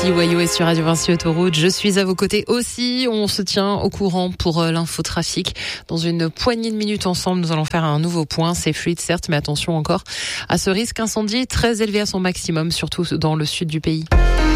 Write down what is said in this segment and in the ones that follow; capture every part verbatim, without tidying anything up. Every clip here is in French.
Ici Wayo est sur Radio Vinci Autoroute. Je suis à vos côtés aussi. On se tient au courant pour l'infotrafic. Dans une poignée de minutes ensemble, nous allons faire un nouveau point. C'est fluide certes, mais attention encore à ce risque incendie très élevé à son maximum, surtout dans le sud du pays.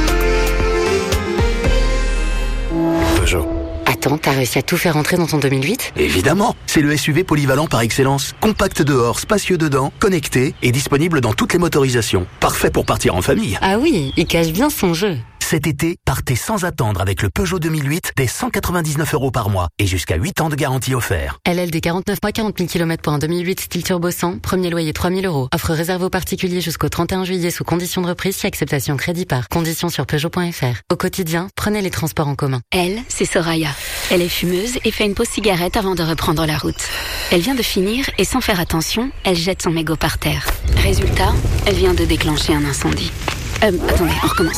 Peugeot. Attends, t'as réussi à tout faire entrer dans ton deux mille huit ? Évidemment, c'est le S U V polyvalent par excellence. Compact dehors, spacieux dedans, connecté et disponible dans toutes les motorisations. Parfait pour partir en famille. Ah oui, il cache bien son jeu. Cet été, partez sans attendre avec le Peugeot deux mille huit dès cent quatre-vingt-dix-neuf euros par mois et jusqu'à huit ans de garantie offert. L L D quarante-neuf mois, quarante mille kilomètres pour un deux mille huit style turbo cent, premier loyer trois mille euros. Offre réservée aux particuliers jusqu'au trente et un juillet sous conditions de reprise si acceptation crédit par. Conditions sur Peugeot point F R. Au quotidien, prenez les transports en commun. Elle, c'est Soraya. Elle est fumeuse et fait une pause cigarette avant de reprendre la route. Elle vient de finir et sans faire attention, elle jette son mégot par terre. Résultat, elle vient de déclencher un incendie. Euh, attendez, on recommence.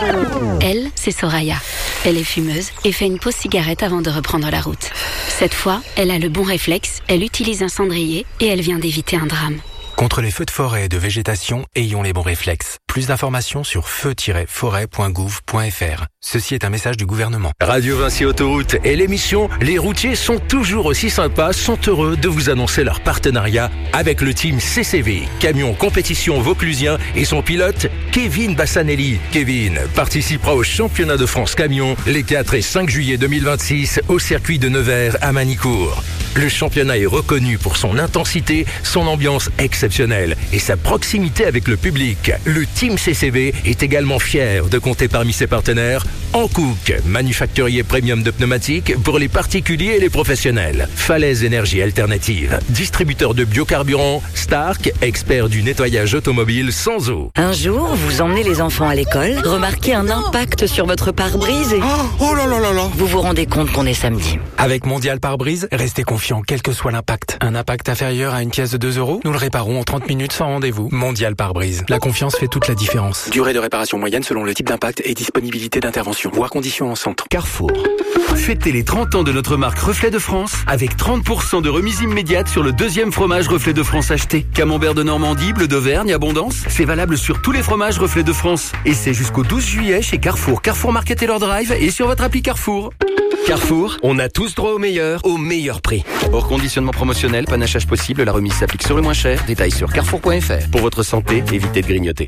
Elle, c'est Soraya. Elle est fumeuse et fait une pause cigarette avant de reprendre la route. Cette fois, elle a le bon réflexe, elle utilise un cendrier et elle vient d'éviter un drame. Contre les feux de forêt et de végétation, ayons les bons réflexes. Plus d'informations sur feu tiret forêt point gouv point f r. Ceci est un message du gouvernement. Radio Vinci Autoroute et l'émission Les routiers sont toujours aussi sympas sont heureux de vous annoncer leur partenariat avec le team C C V, camion compétition vauclusien et son pilote Kevin Bassanelli. Kevin participera au championnat de France camion les quatre et cinq juillet deux mille vingt-six au circuit de Nevers à Manicourt. Le championnat est reconnu pour son intensité, son ambiance exceptionnelle et sa proximité avec le public. Le team C C V est également fier de compter parmi ses partenaires Hankook, manufacturier premium de pneumatiques pour les particuliers et les professionnels. Falaise Énergie Alternative, distributeur de biocarburant. Stark, expert du nettoyage automobile sans eau. Un jour, vous emmenez les enfants à l'école, remarquez un impact sur votre pare-brise et... Oh, oh là là là là. Vous vous rendez compte qu'on est samedi. Avec Mondial Pare-Brise, restez confiant quel que soit l'impact. Un impact inférieur à une pièce de deux euros, nous le réparons en trente minutes sans rendez-vous. Mondial Pare-Brise. La confiance fait toute la différence. Durée de réparation moyenne selon le type d'impact et disponibilité d'intervention. Voir conditions en centre. Carrefour. Fêtez les trente ans de notre marque Reflet de France avec trente pour cent de remise immédiate sur le deuxième fromage Reflet de France acheté. Camembert de Normandie, bleu d'Auvergne, abondance. C'est valable sur tous les fromages Reflet de France. Et c'est jusqu'au douze juillet chez Carrefour. Carrefour Market et leur drive et sur votre appli Carrefour. Carrefour, on a tous droit au meilleur, au meilleur prix. Hors conditionnement promotionnel, panachage possible, la remise s'applique sur le moins cher. Détails sur carrefour point f r. Pour votre santé, évitez de grignoter.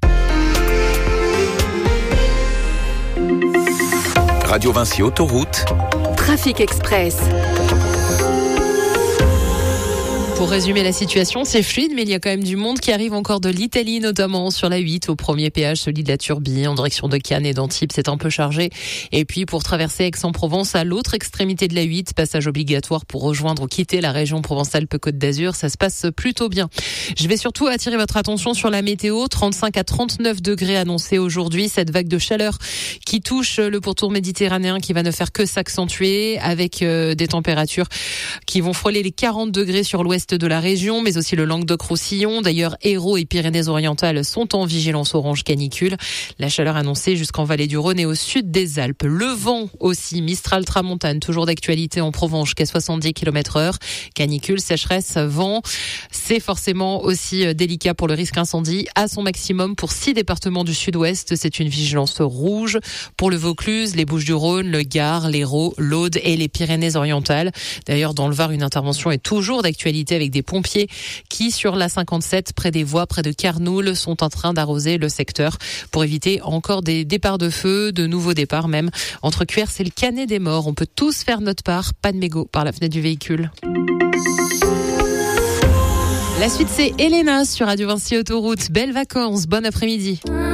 Radio Vinci Autoroute. Trafic Express. Pour résumer la situation, c'est fluide, mais il y a quand même du monde qui arrive encore de l'Italie, notamment sur la huit, au premier péage, celui de la Turbie, en direction de Cannes et d'Antibes, c'est un peu chargé. Et puis, pour traverser Aix-en-Provence, à l'autre extrémité de la huit, passage obligatoire pour rejoindre ou quitter la région Provence-Alpes-Côte d'Azur, ça se passe plutôt bien. Je vais surtout attirer votre attention sur la météo, trente-cinq à trente-neuf degrés annoncés aujourd'hui, cette vague de chaleur qui touche le pourtour méditerranéen qui va ne faire que s'accentuer avec euh, des températures qui vont frôler les quarante degrés sur l'ouest de la région, mais aussi le Languedoc-Roussillon. D'ailleurs, Hérault et Pyrénées-Orientales sont en vigilance orange canicule. La chaleur annoncée jusqu'en vallée du Rhône et au sud des Alpes. Le vent aussi, Mistral Tramontane, toujours d'actualité en Provence jusqu'à soixante-dix kilomètres heure. Canicule, sécheresse, vent. C'est forcément aussi délicat pour le risque incendie. À son maximum pour six départements du sud-ouest, c'est une vigilance rouge. Pour le Vaucluse, les Bouches-du-Rhône, le Gard, l'Hérault, l'Aude et les Pyrénées-Orientales. D'ailleurs, dans le Var, une intervention est toujours d'actualité avec des pompiers qui, sur la cinquante-sept, près des voies, près de Carnoul, sont en train d'arroser le secteur pour éviter encore des départs de feu, de nouveaux départs même. Entre Cuers et le Canet des Morts, on peut tous faire notre part. Pas de mégots par la fenêtre du véhicule. La suite, c'est Elena sur Radio Vinci Autoroute. Belles vacances, bon après-midi.